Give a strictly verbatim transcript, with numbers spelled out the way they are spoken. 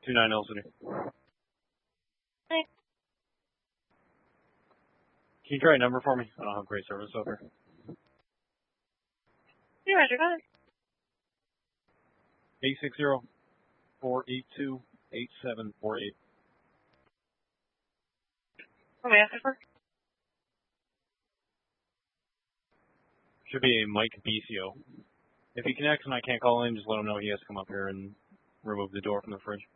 two nine L City. Hey. Can you try a number for me? I don't have great service over. Yeah, Roger, go ahead. eight six zero, four eight two, eight seven four eight. What am I asking for? Should be a Mike B C O. If he connects and I can't call in, just let him know he has to come up here and remove the door from the fridge.